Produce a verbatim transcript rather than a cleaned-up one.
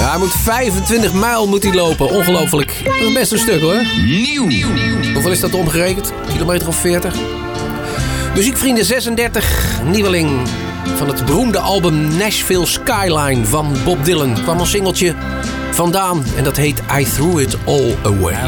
hij moet vijfentwintig mijl moet hij lopen. Ongelooflijk. Dat is best een stuk hoor. Nieuw. Hoeveel is dat omgerekend? Kilometer of veertig? Muziekvrienden zesendertig. Nieuweling van het beroemde album Nashville Skyline van Bob Dylan. Kwam een singeltje vandaan en dat heet I Threw It All Away.